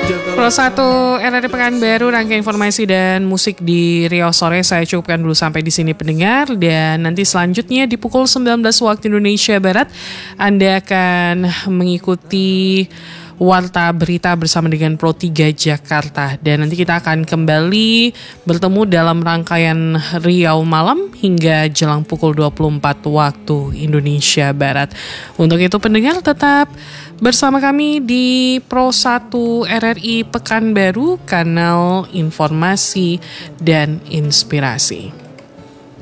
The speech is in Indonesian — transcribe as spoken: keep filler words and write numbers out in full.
Pro satu R R I Pekanbaru, rangkaian informasi dan musik di Riau sore saya cukupkan dulu sampai di sini pendengar, dan nanti selanjutnya di pukul sembilan belas waktu Indonesia Barat Anda akan mengikuti Warta Berita bersama dengan Pro tiga Jakarta, dan nanti kita akan kembali bertemu dalam rangkaian Riau Malam hingga jelang pukul dua puluh empat waktu Indonesia Barat. Untuk itu pendengar tetap bersama kami di Pro satu R R I Pekanbaru, kanal informasi dan inspirasi.